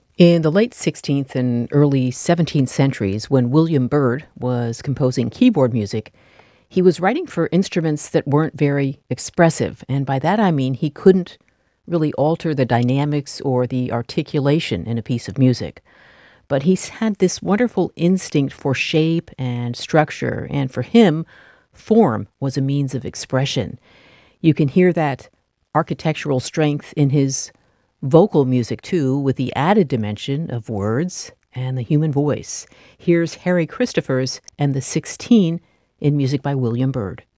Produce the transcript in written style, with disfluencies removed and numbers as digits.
In the late 16th and early 17th centuries, when William Byrd was composing keyboard music, he was writing for instruments that weren't very expressive. And by that I mean he couldn't really alter the dynamics or the articulation in a piece of music. But he's had this wonderful instinct for shape and structure. And for him, form was a means of expression. You can hear that architectural strength in his vocal music too, with the added dimension of words and the human voice. Here's Harry Christophers and the 16 in music by William Byrd.